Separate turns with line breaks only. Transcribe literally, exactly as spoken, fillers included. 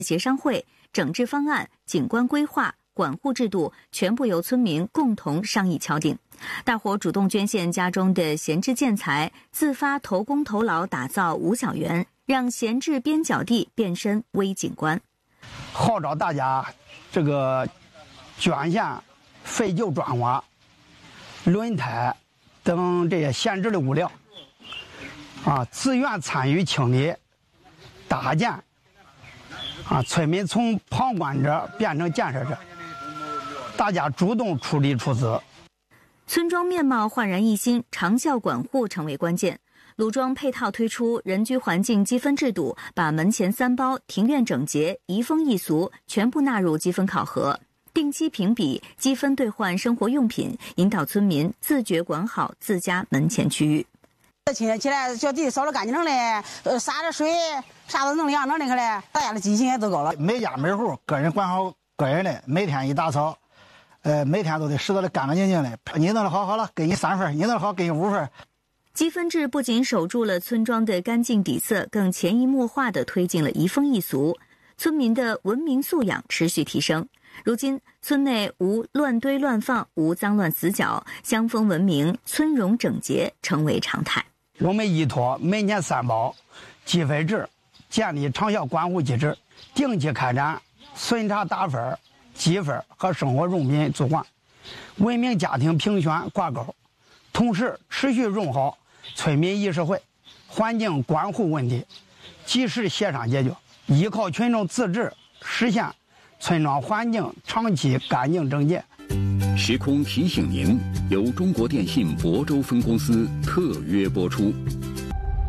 协商会、整治方案、景观规划、管护制度全部由村民共同商议敲定。大伙主动捐献家中的闲置建材，自发投工投劳打造五小园，让闲置边角地变身微景观。
号召大家这个捐献废旧砖瓦、轮胎等这些闲置的物料，啊，自愿参与清理、搭建，啊，村民从旁观者变成建设者，大家主动出力出资。
村庄面貌焕然一新，长效管护成为关键。鲁庄配套推出人居环境积分制度，把门前三包、庭院整洁、移风易俗全部纳入积分考核，定期评比，积分兑换生活用品，引导村民自觉管好自家门前区域。
清洁起来，小地扫得干净整嘞，呃，洒着水，啥都能凉整的可嘞，大家的积极性也都高了。
每家每户个人管好个人的，每天一打扫。呃，每天都得拾掇的干干净净的。你弄得好好了，给你三分；你弄得好，给你五分。
积分制不仅守住了村庄的干净底色，更潜移默化地推进了移风易俗，村民的文明素养持续提升。如今，村内无乱堆乱放，无脏乱死角，乡风文明、村容整洁成为常态。
我们依托门前三包积分制，建立长效管护机制，定期开展巡查打分、积分和生活用品组换，文明家庭评选挂钩，同时持续用好村民议事会环境管护问题，及时协商解决，依靠群众自治实现村庄环境长期干净整洁。
时空提醒您，由中国电信亳州分公司特约播出。